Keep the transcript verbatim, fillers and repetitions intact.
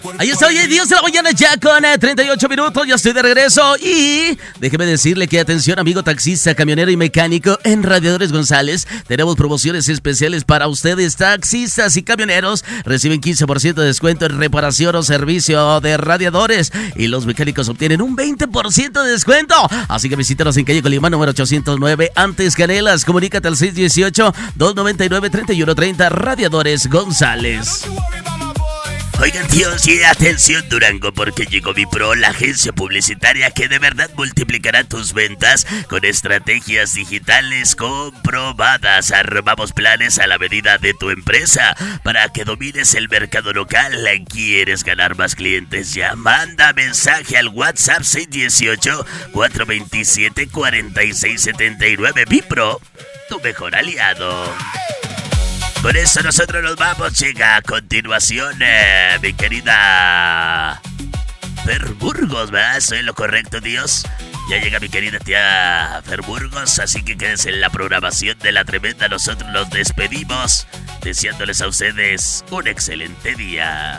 Ahí está, hoy diez de la mañana ya con eh, treinta y ocho minutos, ya estoy de regreso y déjeme decirle que atención amigo taxista, camionero y mecánico, en Radiadores González tenemos promociones especiales para ustedes taxistas y camioneros, reciben quince por ciento de descuento en reparación o servicio de radiadores y los mecánicos obtienen un veinte por ciento de descuento, así que visítanos en calle Colimán número ochocientos nueve, antes Canelas, comunícate al seis uno ocho, dos nueve nueve, tres uno tres cero, Radiadores González. Oigan tíos, y atención Durango, porque llegó Vipro, la agencia publicitaria que de verdad multiplicará tus ventas con estrategias digitales comprobadas. Armamos planes a la medida de tu empresa para que domines el mercado local. ¿Quieres ganar más clientes? Ya manda mensaje al WhatsApp seis uno ocho, cuatro dos siete, cuatro seis siete nueve. Vipro, tu mejor aliado. Por eso nosotros nos vamos, llega a continuación, eh, mi querida Fer Burgos, ¿verdad? ¿Soy lo correcto, Dios? Ya llega mi querida tía Fer Burgos, así que quédense en la programación de La Tremenda. Nosotros los despedimos, deseándoles a ustedes un excelente día.